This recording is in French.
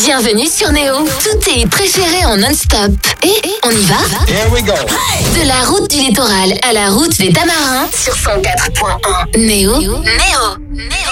Bienvenue sur Néo. Tous tes préférés en non-stop. Et on y va? Here we go. De la route du littoral à la route des Tamarins sur 104.1. Néo.